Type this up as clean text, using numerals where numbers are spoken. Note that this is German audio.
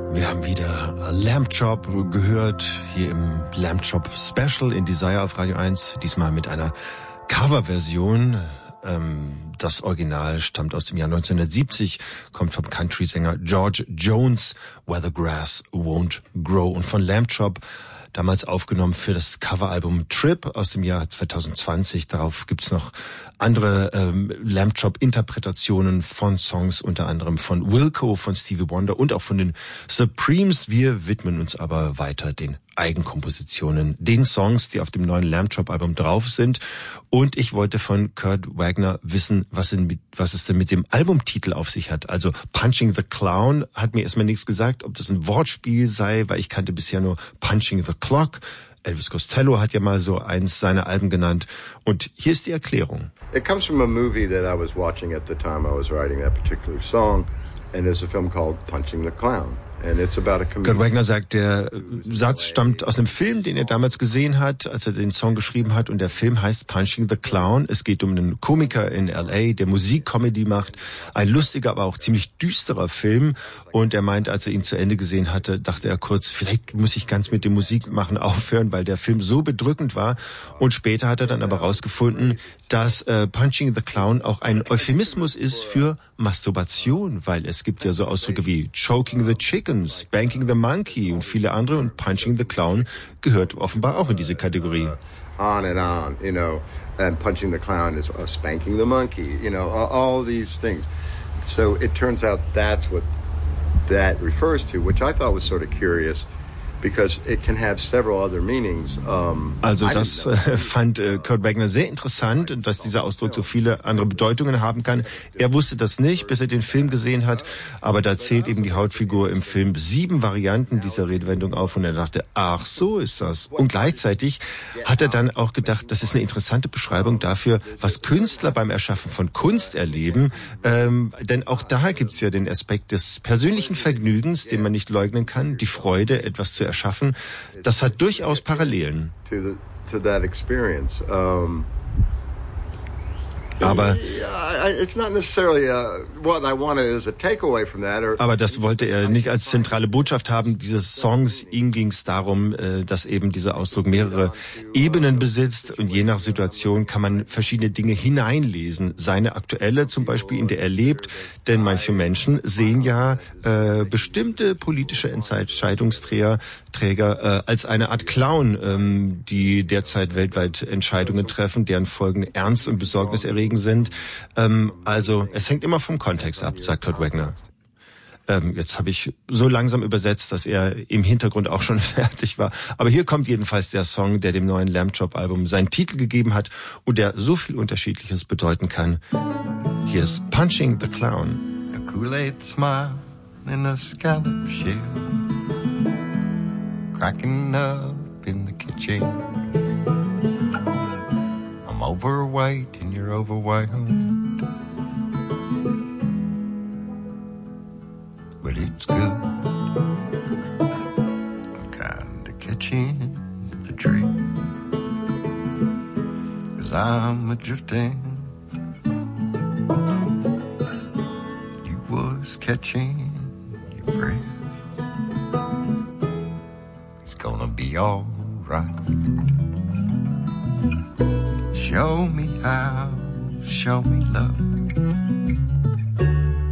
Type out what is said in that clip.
Wir haben wieder Lamb Chop gehört, hier im Lamb Chop Special in Desire auf Radio 1, diesmal mit einer Coverversion. Das Original stammt aus dem Jahr 1970, kommt vom Country-Sänger George Jones, Where the Grass Won't Grow, und von Lamb Chop, damals aufgenommen für das Coveralbum Trip aus dem Jahr 2020. Darauf gibt's noch andere Lamb Chop-Interpretationen von Songs, unter anderem von Wilco, von Stevie Wonder und auch von den Supremes. Wir widmen uns aber weiter den Eigenkompositionen, den Songs, die auf dem neuen Lamb Chop-Album drauf sind. Und ich wollte von Kurt Wagner wissen, was es denn mit dem Albumtitel auf sich hat. Also Punching the Clown hat mir erstmal nichts gesagt, ob das ein Wortspiel sei, weil ich kannte bisher nur Punching the Clock. Elvis Costello hat ja mal so eins seiner Alben genannt. Und hier ist die Erklärung. It comes from a movie that I was watching at the time I was writing that particular song, and there's a film called Punching the Clown. Kurt Wagner sagt, der Satz stammt aus einem Film, den er damals gesehen hat, als er den Song geschrieben hat. Und der Film heißt Punching the Clown. Es geht um einen Komiker in L.A., der Musikcomedy macht. Ein lustiger, aber auch ziemlich düsterer Film. Und er meint, als er ihn zu Ende gesehen hatte, dachte er kurz, vielleicht muss ich ganz mit dem Musikmachen aufhören, weil der Film so bedrückend war. Und später hat er dann aber rausgefunden, dass Punching the Clown auch ein Euphemismus ist für Masturbation, weil es gibt ja so Ausdrücke wie Choking the Chicken, Spanking the Monkey und viele andere, und Punching the Clown gehört offenbar auch in diese Kategorie. On, you know, and Punching the Clown is spanking the monkey, you know, all these things. So it turns out that's what that refers to, which I thought was sort of curious. Because it can have several other meanings. Also das fand Kurt Wagner sehr interessant, dass dieser Ausdruck so viele andere Bedeutungen haben kann. Er wusste das nicht, bis er den Film gesehen hat, aber da zählt eben die Hauptfigur im Film 7 Varianten dieser Redewendung auf, und er dachte, ach, so ist das. Und gleichzeitig hat er dann auch gedacht, das ist eine interessante Beschreibung dafür, was Künstler beim Erschaffen von Kunst erleben, denn auch da gibt's ja den Aspekt des persönlichen Vergnügens, den man nicht leugnen kann, die Freude, etwas zu erschaffen. Das hat durchaus Parallelen. To that experience. Aber das wollte er nicht als zentrale Botschaft haben dieses Songs. Ihm ging es darum, dass eben dieser Ausdruck mehrere Ebenen besitzt, und je nach Situation kann man verschiedene Dinge hineinlesen. Seine aktuelle zum Beispiel, in der er lebt, denn manche Menschen sehen ja bestimmte politische Entscheidungsträger als eine Art Clown, die derzeit weltweit Entscheidungen treffen, deren Folgen ernst und besorgniserregend sind. Also es hängt immer vom Kontext ab, sagt Kurt Wagner. Jetzt habe ich so langsam übersetzt, dass er im Hintergrund auch schon fertig war. Aber hier kommt jedenfalls der Song, der dem neuen Lamb Chop Album seinen Titel gegeben hat und der so viel Unterschiedliches bedeuten kann. Hier ist Punching the Clown. A Kool-Aid smile in a scallop shell, cracking up in the kitchen. I'm overweight and you're overwhelmed, but it's good. I'm kinda catching the drift, 'cause I'm a-drifting. You was catching your breath. It's gonna be all right. Show me how, show me love.